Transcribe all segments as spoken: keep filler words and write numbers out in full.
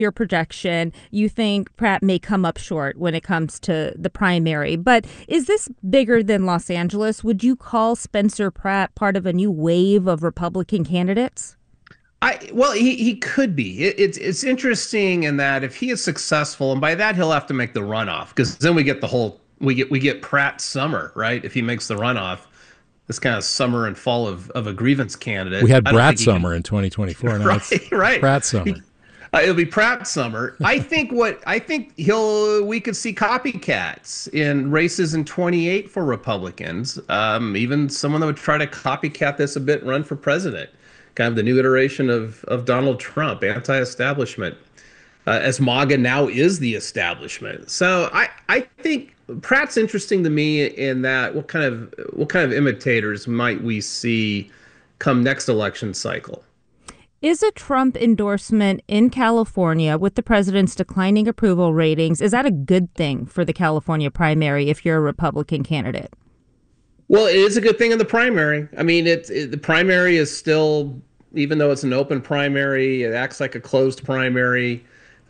your projection, you think Pratt may come up short when it comes to the primary. But is this bigger than Los Angeles? Would you call Spencer Pratt part of a new wave of Republican candidates? I well, he he could be. It, it's it's interesting in that if he is successful, and by that he'll have to make the runoff, because then we get the whole we get we get Pratt summer, right? If he makes the runoff, this kind of summer and fall of of a grievance candidate. We had I don't Brat think he summer can, in twenty twenty-four. Now right, it's right. Pratt summer. He, uh, it'll be Pratt summer. I think what I think he'll we could see copycats in races in twenty-eight for Republicans. Um, even someone that would try to copycat this a bit and run for president. Kind of the new iteration of of Donald Trump, anti-establishment, uh, as MAGA now is the establishment. So I I think Pratt's interesting to me in that what kind of what kind of imitators might we see come next election cycle? Is a Trump endorsement in California with the president's declining approval ratings, is that a good thing for the California primary if you're a Republican candidate? Well, it is a good thing in the primary. I mean, it, it the primary is still, even though it's an open primary, it acts like a closed primary.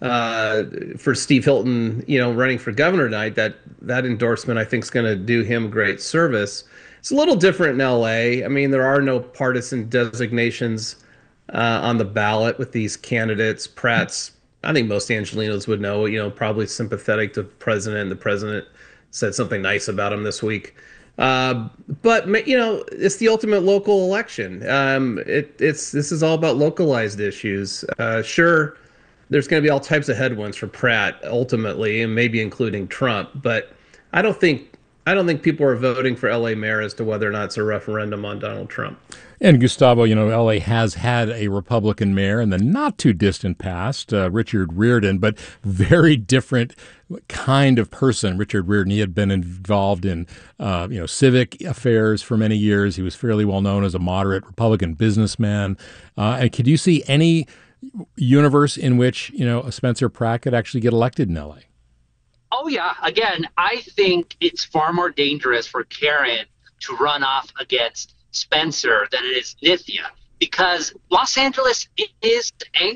Uh, for Steve Hilton, you know, running for governor tonight, that that endorsement I think is going to do him great service. It's a little different in L A. I mean, there are no partisan designations uh, on the ballot with these candidates. Pratt's, I think most Angelinos would know, you know, probably sympathetic to the president. The president said something nice about him this week. Uh, but you know, it's the ultimate local election. Um, it, it's this is all about localized issues. Uh, sure, there's going to be all types of headwinds for Pratt ultimately, and maybe including Trump. But I don't think I don't think people are voting for L A mayor as to whether or not it's a referendum on Donald Trump. And Gustavo, you know, L A has had a Republican mayor in the not too distant past, uh, Richard Riordan, but very different kind of person. Richard Riordan, he had been involved in, uh, you know, civic affairs for many years. He was fairly well known as a moderate Republican businessman. Uh, and could you see any universe in which, you know, a Spencer Pratt could actually get elected in L A? Oh, yeah. Again, I think it's far more dangerous for Karen to run off against Spencer than it is Nithya, because Los Angeles is